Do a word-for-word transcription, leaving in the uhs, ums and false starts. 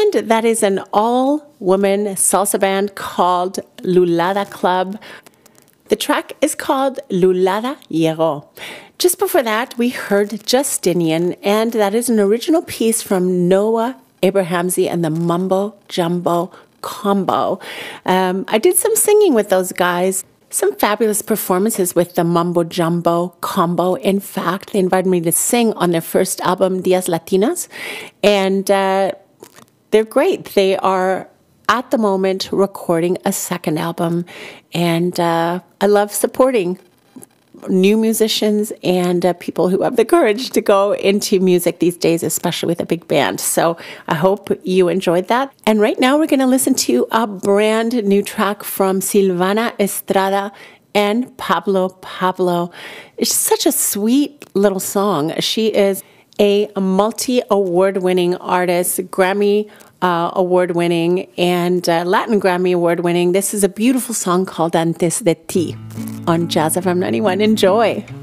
mentioned, that is an all-woman salsa band called Lulada Club. The track is called Lulada Llegó. Just before that, we heard Justinian, and that is an original piece from Noah Abrahamsey and the Mumbo Jumbo Combo. Um, I did some singing with those guys. Some fabulous performances with the Mumbo Jumbo Combo. In fact, they invited me to sing on their first album, Dias Latinas, and uh, they're great. They are, at the moment, recording a second album, and uh, I love supporting new musicians and uh, people who have the courage to go into music these days, especially with a big band. So I hope you enjoyed that. And right now we're going to listen to a brand new track from Silvana Estrada and Pablo Pablo. It's such a sweet little song. She is a multi-award-winning artist, Grammy uh, award-winning and uh, Latin Grammy award-winning. This is a beautiful song called Antes de Ti on Jazz F M ninety-one. Enjoy.